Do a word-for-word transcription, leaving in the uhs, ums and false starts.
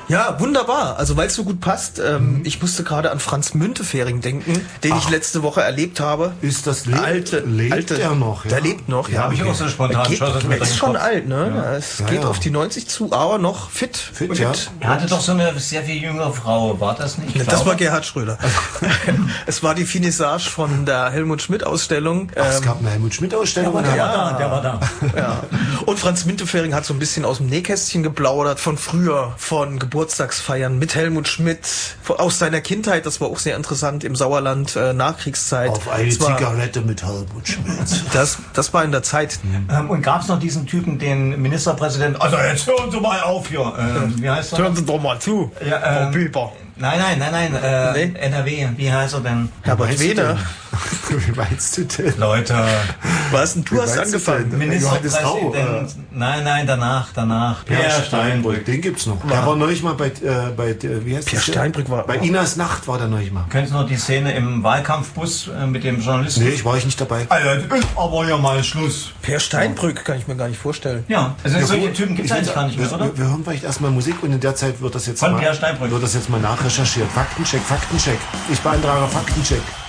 Ja, wunderbar. Also weil es so gut passt. Ähm, mhm. Ich musste gerade an Franz Müntefering denken, den Ach. ich letzte Woche erlebt habe. Ist das le alte, lebt alte, der noch? Ja? Der lebt noch. Ja, ja habe ich auch so spontan. Geht, er ist schon Kopf. alt, ne? Ja. Es ja, geht ja. auf die neunzig zu, aber noch fit. Fit, fit. ja. Er hatte doch so eine sehr viel jüngere Frau. War das nicht? Ja, das war Gerhard Schröder. Es war die Finissage von der Helmut Schmidt Ausstellung. Ach, es gab eine Helmut Schmidt Ausstellung. Der war, der war da. Der war da. Ja. Und Franz Müntefering hat so ein bisschen aus dem Nähkästchen geplaudert von früher, von Geburtstagsfeiern mit Helmut Schmidt, aus seiner Kindheit, das war auch sehr interessant, im Sauerland, äh, Nachkriegszeit. Auf eine das war, Zigarette mit Helmut Schmidt. Das, das war in der Zeit. Mhm. Ähm, und gab es noch diesen Typen, den Ministerpräsident, also jetzt hören Sie mal auf hier, ähm, wie heißt er? Hören Sie doch mal zu, ja, ähm, Frau Pieper. Nein, nein, nein, nein, äh, nee. N R W, wie heißt er denn? Herbert Wehner. Wie meinst du denn? Leute. Was denn? Du Wie hast angefangen. Ministerpräsident. Nein, nein, danach, danach. Pierre, Pierre Steinbrück. Den gibt's noch. War. Der war neulich mal bei, äh, bei wie heißt Pierre das? Steinbrück war. Bei Inas Nacht war der neulich mal. Kennst du noch die Szene im Wahlkampfbus äh, mit dem Journalisten? Nee, ich war ich nicht dabei. Alter, aber ja mal Schluss. Pierre Steinbrück kann ich mir gar nicht vorstellen. Ja, also ja, solche Typen gibt's eigentlich gar nicht mehr, wir, oder? Wir hören vielleicht erstmal Musik und in der Zeit wird das jetzt Von mal, Pierre Steinbrück. wird das jetzt mal nachrecherchiert. Faktencheck, Faktencheck. Ich beantrage Faktencheck.